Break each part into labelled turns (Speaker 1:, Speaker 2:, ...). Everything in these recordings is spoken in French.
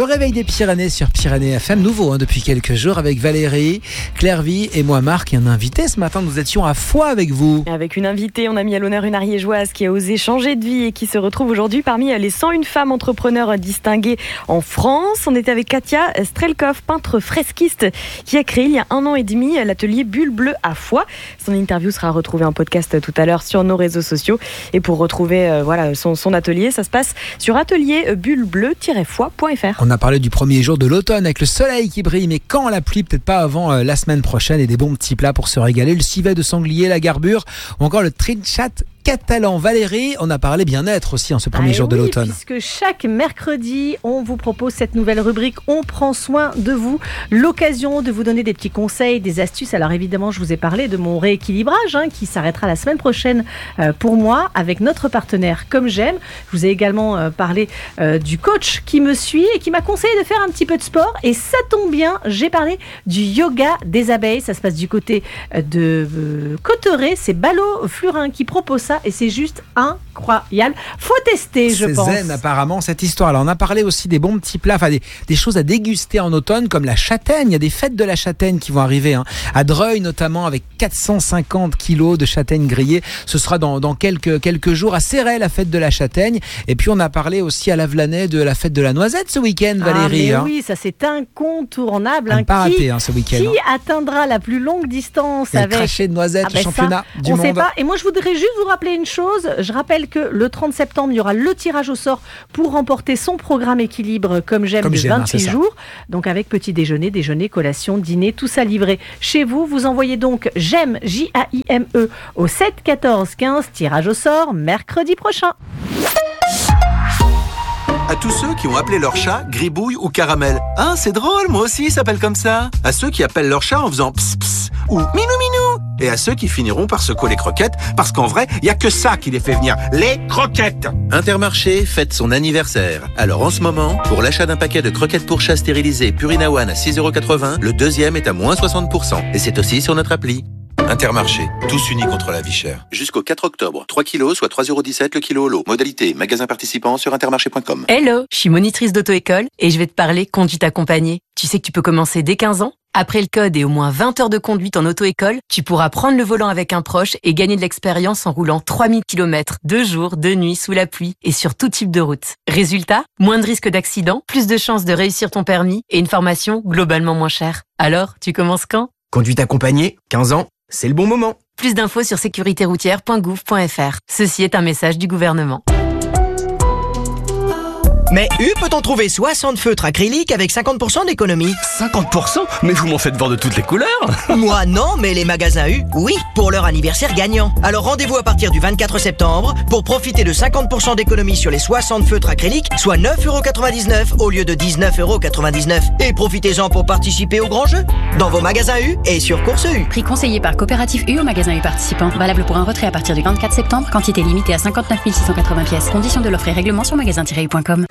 Speaker 1: Le réveil des Pyrénées sur Pyrénées FM, nouveau depuis quelques jours avec Valérie, Clairvy et moi Marc. Et un invité ce matin, nous étions à Foix avec vous.
Speaker 2: Avec une invitée, on a mis à l'honneur une ariégeoise qui a osé changer de vie et qui se retrouve aujourd'hui parmi les 101 femmes entrepreneurs distinguées en France. On était avec Katia Strelkov, peintre fresquiste, qui a créé il y a 1 an et demi l'atelier Bulle Bleue à Foix. Son interview sera retrouvée en podcast tout à l'heure sur nos réseaux sociaux. Et pour retrouver son atelier, ça se passe sur atelierbulle-bleu-foix.fr.
Speaker 1: On a parlé du premier jour de l'automne avec le soleil qui brille, mais quand la pluie, peut-être pas avant la semaine prochaine, et des bons petits plats pour se régaler, le civet de sanglier, la garbure ou encore le trinchat catalan. Valérie, on a parlé bien-être aussi en ce premier jour de l'automne.
Speaker 3: Puisque chaque mercredi, on vous propose cette nouvelle rubrique « On prend soin de vous ». L'occasion de vous donner des petits conseils, des astuces. Alors évidemment, je vous ai parlé de mon rééquilibrage qui s'arrêtera la semaine prochaine pour moi avec notre partenaire Comme J'aime. Je vous ai également parlé du coach qui me suit et qui m'a conseillé de faire un petit peu de sport. Et ça tombe bien, j'ai parlé du yoga des abeilles. Ça se passe du côté de Cotteret. C'est Ballot Flurin qui propose ça. Et c'est juste incroyable. Faut tester, je pense.
Speaker 1: C'est zen apparemment cette histoire. Alors on a parlé aussi des bons petits plats, des choses à déguster en automne comme la châtaigne. Il y a des fêtes de la châtaigne qui vont arriver à Dreuil notamment, avec 450 kilos de châtaigne grillée. Ce sera dans quelques jours. À Céret, la fête de la châtaigne. Et puis on a parlé aussi à Lavelanet de la fête de la noisette ce week-end, Valérie.
Speaker 3: Oui, ça c'est incontournable.
Speaker 1: Pas raté ce week-end.
Speaker 3: Qui atteindra la plus longue distance avec...
Speaker 1: crachet de noisettes, le championnat du monde.
Speaker 3: On sait pas. Et moi je voudrais juste vous rappeler une chose. Je rappelle que le 30 septembre, il y aura le tirage au sort pour remporter son programme équilibre Comme J'aime de 28 jours. Donc avec petit déjeuner, collation, dîner, tout ça livré chez vous. Vous envoyez donc J'aime, J-A-I-M-E au 7 14 15. Tirage au sort mercredi prochain.
Speaker 4: À tous ceux qui ont appelé leur chat Gribouille ou Caramel. Ah, c'est drôle, moi aussi, il s'appelle comme ça. À ceux qui appellent leur chat en faisant ps ps ou minou minou. Et à ceux qui finiront par secouer les croquettes, parce qu'en vrai, il n'y a que ça qui les fait venir, les croquettes.
Speaker 5: Intermarché fête son anniversaire. Alors en ce moment, pour l'achat d'un paquet de croquettes pour chat stérilisées Purina One à 6,80 €, le deuxième est à moins 60%. Et c'est aussi sur notre appli. Intermarché, tous unis contre la vie chère. Jusqu'au 4 octobre, 3 kilos, soit 3,17 € le kilo au lot. Modalité, magasin participant sur intermarché.com.
Speaker 6: Hello, je suis monitrice d'auto-école et je vais te parler conduite accompagnée. Tu sais que tu peux commencer dès 15 ans. Après le code et au moins 20 heures de conduite en auto-école, tu pourras prendre le volant avec un proche et gagner de l'expérience en roulant 3000 km, 2 jours, 2 nuits, sous la pluie et sur tout type de route. Résultat, moins de risques d'accident, plus de chances de réussir ton permis et une formation globalement moins chère. Alors, tu commences quand ?
Speaker 7: Conduite accompagnée, 15 ans, c'est le bon moment.
Speaker 6: Plus d'infos sur sécuritéroutière.gouv.fr. Ceci est un message du gouvernement.
Speaker 7: Mais peut-on trouver 60 feutres acryliques avec 50% d'économie ?
Speaker 8: 50%? Mais vous m'en faites voir de toutes les couleurs.
Speaker 7: Moi non, mais les magasins U, oui, pour leur anniversaire gagnant. Alors rendez-vous à partir du 24 septembre pour profiter de 50% d'économie sur les 60 feutres acryliques, soit 9,99 € au lieu de 19,99 €. Et profitez-en pour participer au grand jeu dans vos magasins U et sur Course U.
Speaker 9: Prix conseillé par Coopérative U au magasin U participant. Valable pour un retrait à partir du 24 septembre. Quantité limitée à 59 680 pièces. Conditions de l'offre et règlement sur magasin-u.com.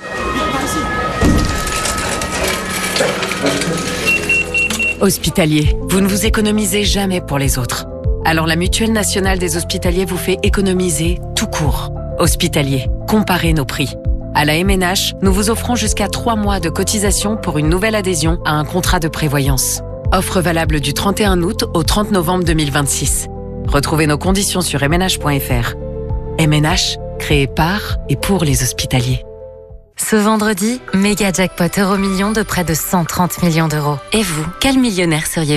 Speaker 10: Hospitalier, vous ne vous économisez jamais pour les autres. Alors la Mutuelle Nationale des Hospitaliers vous fait économiser tout court. Hospitalier, comparez nos prix. À la MNH, nous vous offrons jusqu'à 3 mois de cotisation pour une nouvelle adhésion à un contrat de prévoyance. Offre valable du 31 août au 30 novembre 2026. Retrouvez nos conditions sur mnh.fr. MNH, créé par et pour les hospitaliers.
Speaker 11: Ce vendredi, méga jackpot Euromillions de près de 130 millions d'euros. Et vous, quel millionnaire seriez-vous ?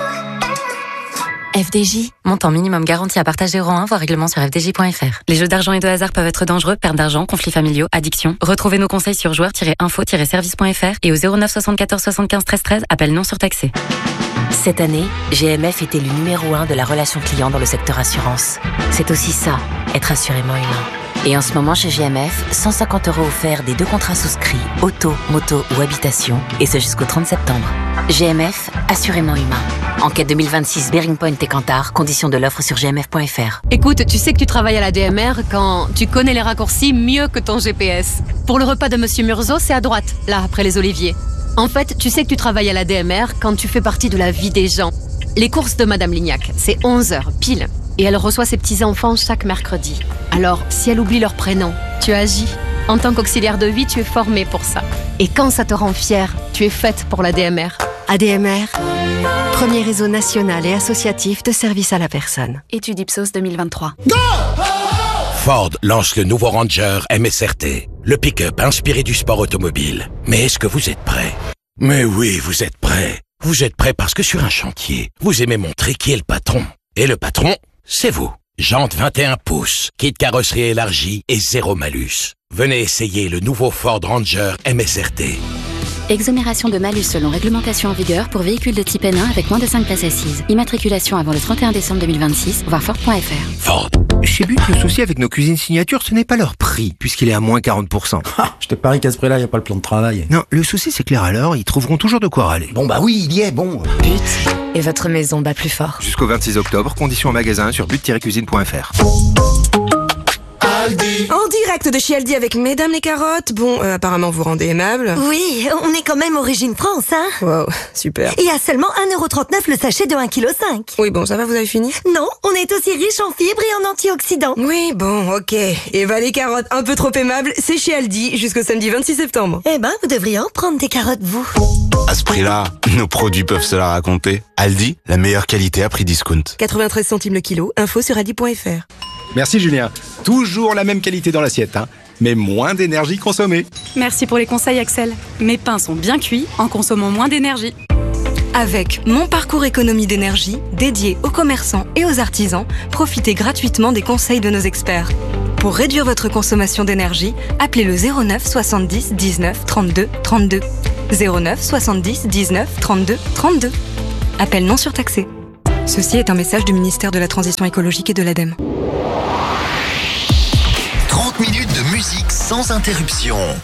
Speaker 11: FDJ, montant minimum garanti à partager rang 1, voir règlement sur fdj.fr. Les jeux d'argent et de hasard peuvent être dangereux, perte d'argent, conflits familiaux, addiction. Retrouvez nos conseils sur joueurs-info-service.fr et au 09 74 75 13 13, appel non surtaxé.
Speaker 12: Cette année, GMF était le numéro 1 de la relation client dans le secteur assurance. C'est aussi ça, être assurément humain. Et en ce moment chez GMF, 150 € offerts des 2 contrats souscrits, auto, moto ou habitation, et ce jusqu'au 30 septembre. GMF, assurément humain. Enquête 2026 Bearing Point et Kantar, conditions de l'offre sur gmf.fr.
Speaker 13: Écoute, tu sais que tu travailles à la DMR quand tu connais les raccourcis mieux que ton GPS. Pour le repas de Monsieur Murzo, c'est à droite, là, après les oliviers. En fait, tu sais que tu travailles à la DMR quand tu fais partie de la vie des gens. Les courses de Madame Lignac, c'est 11h, pile. Et elle reçoit ses petits-enfants chaque mercredi. Alors, si elle oublie leur prénom, tu agis. En tant qu'auxiliaire de vie, tu es formé pour ça. Et quand ça te rend fier, tu es faite pour l'ADMR. ADMR, premier réseau national et associatif de services à la personne.
Speaker 9: Étude Ipsos 2023.
Speaker 14: Ford lance le nouveau Ranger MSRT, le pick-up inspiré du sport automobile. Mais est-ce que vous êtes prêts? Mais oui, vous êtes prêts. Vous êtes prêts parce que sur un chantier, vous aimez montrer qui est le patron. Et le patron, c'est vous. Jantes 21 pouces, kit carrosserie élargie et zéro malus. Venez essayer le nouveau Ford Ranger MSRT.
Speaker 9: Exonération de malus selon réglementation en vigueur pour véhicules de type N1 avec moins de 5 places assises. Immatriculation avant le 31 décembre 2026, voir Ford.fr.
Speaker 14: Ford.
Speaker 15: Chez But, le souci avec nos cuisines signature, ce n'est pas leur prix, puisqu'il est à moins 40%.
Speaker 16: Je te parie qu'à ce prix-là, il n'y a pas le plan de travail.
Speaker 15: Non, le souci c'est que les râleurs, ils trouveront toujours de quoi râler.
Speaker 16: Bon bah oui, il y est, bon.
Speaker 12: But, et votre maison bat plus fort.
Speaker 15: Jusqu'au 26 octobre, conditions en magasin sur but-cuisine.fr.
Speaker 17: En direct de chez Aldi avec Mesdames les carottes. Bon, apparemment vous rendez aimable.
Speaker 18: Oui, on est quand même Origine France, hein.
Speaker 17: Wow, super.
Speaker 18: Et à seulement 1,39€ le sachet de 1,5 kg.
Speaker 17: Oui, bon, ça va, vous avez fini?
Speaker 18: Non, on est aussi riche en fibres et en antioxydants.
Speaker 17: Oui, bon, ok. Eva les carottes, un peu trop aimable, c'est chez Aldi jusqu'au samedi 26 septembre.
Speaker 18: Eh ben, vous devriez en prendre des carottes, vous.
Speaker 19: À ce prix-là, nos produits peuvent se la raconter. Aldi, la meilleure qualité à prix discount.
Speaker 17: 93 centimes le kilo, info sur aldi.fr.
Speaker 20: Merci Julien. Toujours la même qualité dans l'assiette, hein, mais moins d'énergie consommée.
Speaker 21: Merci pour les conseils Axel. Mes pains sont bien cuits en consommant moins d'énergie.
Speaker 22: Avec Mon Parcours Économie d'énergie, dédié aux commerçants et aux artisans, profitez gratuitement des conseils de nos experts. Pour réduire votre consommation d'énergie, appelez le 09 70 19 32 32. 09 70 19 32 32. Appel non surtaxé. Ceci est un message du ministère de la Transition écologique et de l'ADEME.
Speaker 23: 30 minutes de musique sans interruption.